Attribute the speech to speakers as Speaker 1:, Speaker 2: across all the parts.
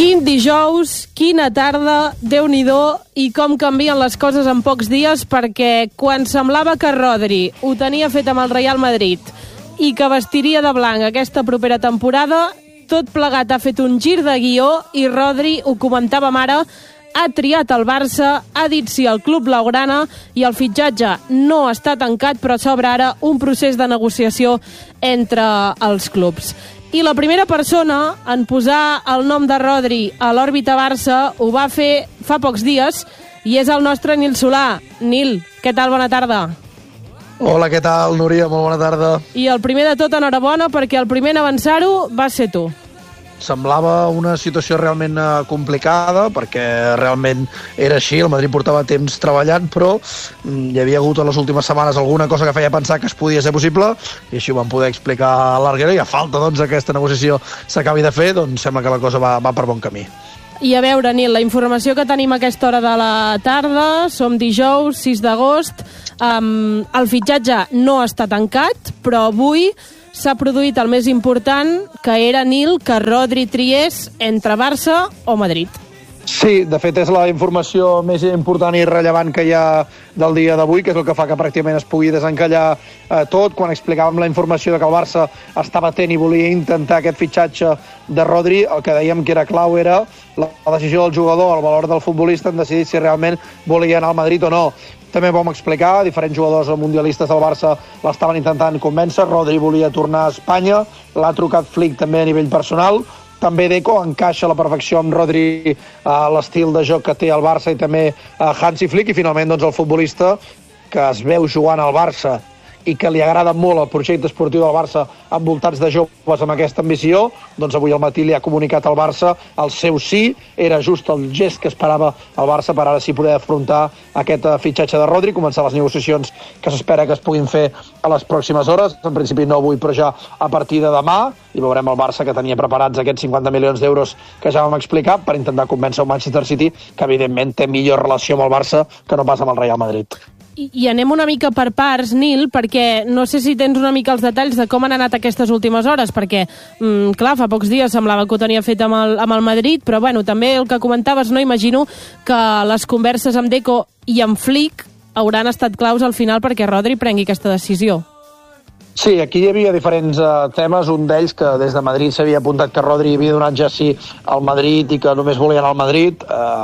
Speaker 1: Quin dijous, quina tarda, Déu-n'hi-do, i com canvien les coses en pocs dies, perquè quan semblava que Rodri ho tenia fet amb el Real Madrid i que vestiria de blanc aquesta propera temporada, tot plegat ha fet un gir de guió i Rodri, ho comentàvem ara, ha triat el Barça, ha dit sí al club blaugrana i el fitxatge no està tancat, però s'obre ara un procés de negociació entre els clubs. I la primera persona en posar el nom de Rodri a l'òrbita Barça ho va fer fa pocs dies i és el nostre Nil Solà. Nil, què tal? Bona tarda.
Speaker 2: Hola, què tal, Núria? Molt bona tarda.
Speaker 1: I el primer de tot, enhorabona, perquè el primer en avançar-ho va ser tu.
Speaker 2: Semblava una situació realment complicada, perquè realment era així, el Madrid portava temps treballant, però hi havia hagut en les últimes setmanes alguna cosa que feia pensar que es podia ser possible, i així ho vam poder explicar a l'Arguero, i a falta doncs, que aquesta negociació s'acabi de fer, doncs sembla que la cosa va per bon camí.
Speaker 1: I a veure, Nil, la informació que tenim a aquesta hora de la tarda, som dijous, 6 d'agost, el fitxatge no està tancat, però avui s'ha produït el més important, que era, Nil, que Rodri triés entre Barça o Madrid.
Speaker 2: Sí, de fet és la informació més important i rellevant que hi ha del dia d'avui, que és el que fa que pràcticament es pugui desencallar tot. Quan explicàvem la informació de que el Barça estava atent i volia intentar aquest fitxatge de Rodri, el que dèiem que era clau era la decisió del jugador, el valor del futbolista en decidir si realment volia anar al Madrid o no. També vam explicar, diferents jugadors mundialistes del Barça l'estaven intentant convèncer, Rodri volia tornar a Espanya, l'ha trucat Flick també a nivell personal, també Deco encaixa a la perfecció amb Rodri l'estil de joc que té el Barça i també Hansi Flick, i finalment doncs, el futbolista que es veu jugant al Barça i que li agrada molt el projecte esportiu del Barça envoltats de joves amb aquesta ambició, doncs avui al matí li ha comunicat al Barça el seu sí, era just el gest que esperava el Barça per ara sí poder afrontar aquest fitxatge de Rodri, començar les negociacions que s'espera que es puguin fer a les pròximes hores, en principi no avui però ja a partir de demà, i veurem el Barça que tenia preparats aquests 50 milions d'euros que ja vam explicar per intentar convèncer el Manchester City, que evidentment té millor relació amb el Barça que no pas amb el Real Madrid.
Speaker 1: I anem una mica per parts, Nil, perquè no sé si tens una mica els detalls de com han anat aquestes últimes hores, perquè, clar, fa pocs dies semblava que ho tenia fet amb el Madrid, però bueno, també el que comentaves, no? Imagino que les converses amb Deco i amb Flick hauran estat claus al final perquè Rodri prengui aquesta decisió.
Speaker 2: Sí, aquí hi havia diferents temes, un d'ells que des de Madrid s'havia apuntat que Rodri havia donat ja sí al Madrid i que només volia anar al Madrid,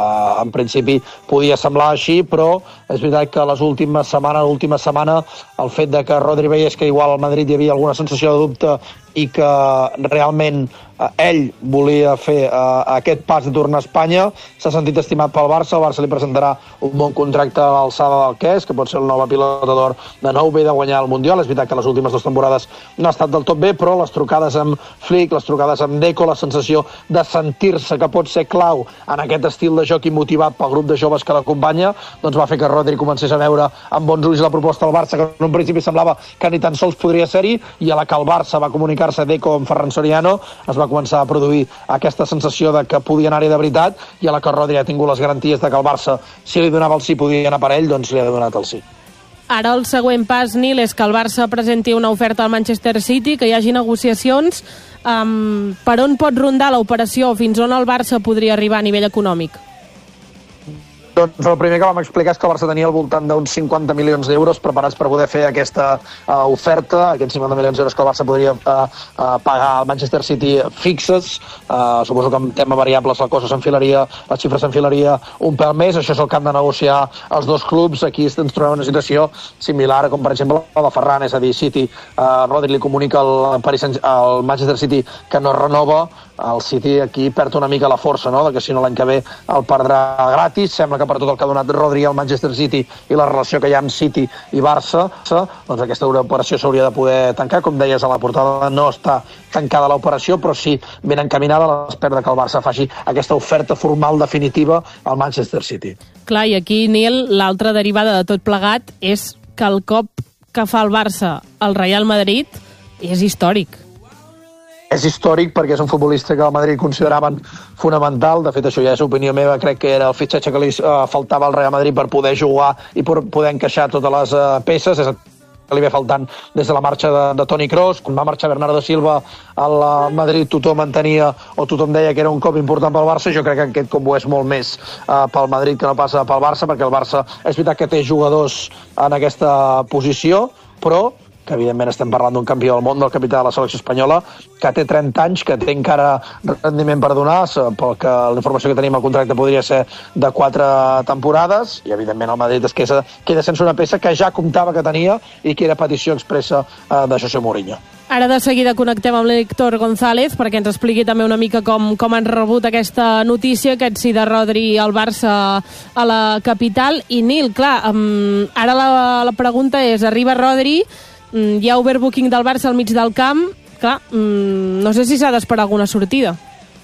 Speaker 2: en principi podia semblar així, però és veritat que l'última setmana el fet de que Rodri veiés que igual al Madrid hi havia alguna sensació de dubte i que realment ell volia fer aquest pas de tornar a Espanya, s'ha sentit estimat pel Barça, el Barça li presentarà un bon contracte a l'alçada del que és, que pot ser el nou pilota d'or de nou, ve de guanyar el Mundial, és veritat que les últimes 2 temporades no ha estat del tot bé, però les trucades amb Flick, les trucades amb Deco, la sensació de sentir-se que pot ser clau en aquest estil de joc i motivat pel grup de joves que l'acompanya, doncs va fer que Rodri comencés a veure amb bons ulls la proposta del Barça, que en un principi semblava que ni tan sols podria ser-hi, i a la que el Barça va comunicar-se Deco amb Ferran Soriano, es va començar a produir aquesta sensació de que podia anar-hi de veritat, i a la que Rodri ha tingut les garanties de que el Barça, si li donava el sí, podia anar per ell, doncs li ha donat el sí.
Speaker 1: Ara el següent pas, Nil, és que el Barça presenti una oferta al Manchester City, que hi hagi negociacions. Per on pot rondar l'operació? Fins on el Barça podria arribar a nivell econòmic?
Speaker 2: Doncs el primer que vam explicar és que el Barça tenia al voltant d'uns 50 milions d'euros preparats per poder fer aquesta oferta, aquests 50 milions d'euros que el Barça podria pagar al Manchester City fixes. Suposo que en tema variables la cosa s'enfilaria, la xifra s'enfilaria un pèl més, això és el que han de negociar els dos clubs. Aquí ens trobem una situació similar com per exemple la de Ferran, és a dir, City, Rodri li comunica al Manchester City que no renova, el City aquí perd una mica la força, no? De que si no l'any que ve el perdrà gratis. Sembla que per tot el que ha donat Rodri al Manchester City i la relació que hi ha amb City i Barça, doncs aquesta operació s'hauria de poder tancar. Com deies a la portada, no està tancada l'operació, però sí ben encaminada a l'espera que el Barça faci aquesta oferta formal definitiva al Manchester City.
Speaker 1: Clar, i aquí, Nil, l'altra derivada de tot plegat és que el cop que fa el Barça al Real Madrid és històric.
Speaker 2: És històric perquè és un futbolista que el Madrid consideraven fonamental. De fet, això ja és opinió meva, crec que era el fitxatge que li faltava al Real Madrid per poder jugar i per poder encaixar totes les peces. És li ve faltant des de la marxa de Toni Kroos. Quan va marxar Bernardo Silva al Madrid tothom entenia o tothom deia que era un cop important pel Barça. Jo crec que aquest cop ho és molt més pel Madrid que no passa pel Barça, perquè el Barça és veritat que té jugadors en aquesta posició, però que evidentment estem parlant d'un campió del món, del capità de la selecció espanyola, que té 30 anys, que té encara rendiment per donar, perquè la informació que tenim al contracte podria ser de 4 temporades, i evidentment el Madrid es queda sense una peça que ja comptava que tenia i que era petició expressa de José Mourinho.
Speaker 1: Ara de seguida connectem amb l'Héctor González perquè ens expliqui també una mica com han rebut aquesta notícia, aquest sí de Rodri al Barça a la capital. I Nil, clar, ara la pregunta és, arriba Rodri, hi ha overbooking del Barça al mig del camp, clar, no sé si s'ha d'esperar alguna sortida.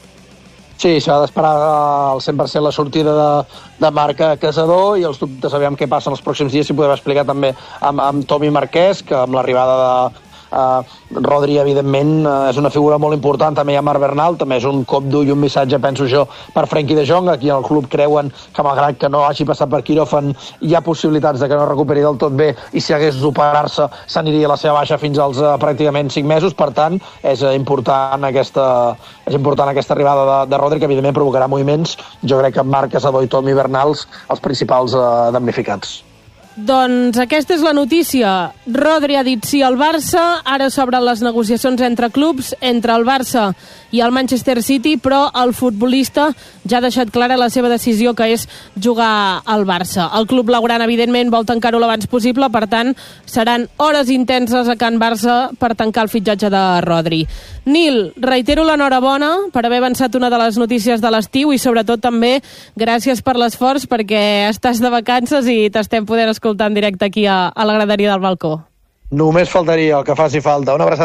Speaker 2: Sí, s'ha d'esperar al 100% la sortida de Marc Casador i els dubtes, aviam què passa en els pròxims dies, si podem explicar també amb Tomi Marquès, que amb l'arribada de Rodri, evidentment, és una figura molt important. També hi ha Marc Bernal, també és un cop dur i un missatge, penso jo, per Frenkie de Jong. Aquí al club creuen que, malgrat que no hagi passat per quiròfan, hi ha possibilitats de que no recuperi del tot bé i si hagués d'operar-se s'aniria a la seva baixa fins als pràcticament 5 mesos. Per tant, és important aquesta arribada de Rodri, que evidentment provocarà moviments. Jo crec que Marc Casador i Tomi Bernals els principals damnificats.
Speaker 1: Doncs aquesta és la notícia. Rodri ha dit sí al Barça, ara s'obren les negociacions entre clubs, entre el Barça i el Manchester City, però el futbolista ja ha deixat clara la seva decisió, que és jugar al Barça. El club blaugrana, evidentment, vol tancar-ho l'abans possible, per tant, seran hores intenses a Can Barça per tancar el fitxatge de Rodri. Nil, reitero l'enhorabona per haver avançat una de les notícies de l'estiu i sobretot també gràcies per l'esforç, perquè estàs de vacances i t'estem podent escoltar en directe aquí a la graderia del balcó.
Speaker 2: Només faltaria el que faci falta. Una abraçada.